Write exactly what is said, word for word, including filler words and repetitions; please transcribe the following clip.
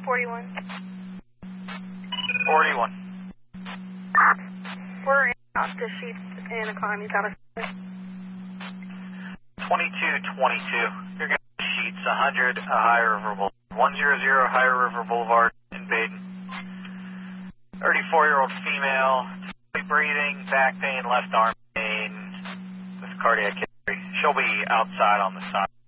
forty-one. forty-one. We're in off the sheets and economy's out of twenty-two twenty-two. You're going to sheets one hundred High River Boulevard. one hundred High River Boulevard in Baden. thirty-four-year-old female, breathing, back pain, left arm pain with cardiac history. She'll be outside on the side.